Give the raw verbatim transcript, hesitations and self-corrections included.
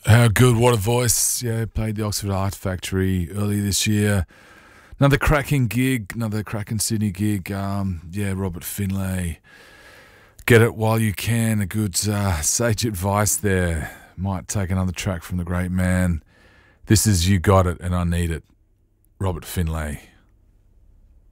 How good, what a voice. Yeah, played the Oxford Art Factory earlier this year. Another cracking gig, another cracking Sydney gig. Um, yeah, Robert Finlay. Get it while you can. A good uh, sage advice there. Might take another track from the great man. This is You Got It and I Need It. Robert Finlay.